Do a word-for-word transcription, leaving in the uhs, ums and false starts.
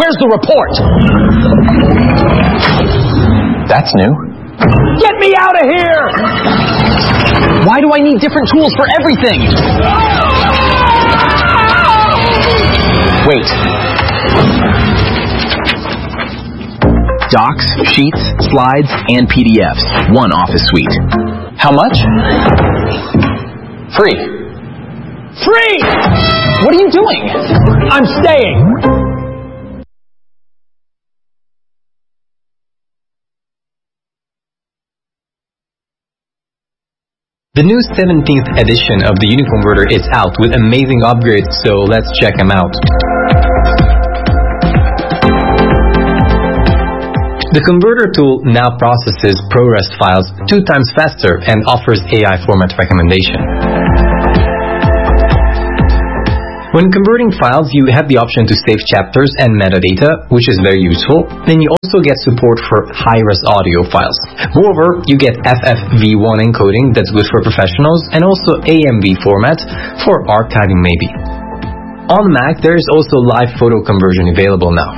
Where's the report? That's new. Get me out of here! Why do I need different tools for everything? Wait. Docs, sheets, slides, and P D Fs. One Office suite. How much? Free. Free! What are you doing? I'm staying. The new seventeenth edition of the Uniconverter is out with amazing upgrades, so let's check them out. The converter tool now processes ProRes files two times faster and offers A I format recommendation. When converting files, you have the option to save chapters and metadata, which is very useful. Then you also get support for high-res audio files. Moreover, you get F F V one encoding that's good for professionals, and also A M V format for archiving maybe. On Mac, there is also live photo conversion available now.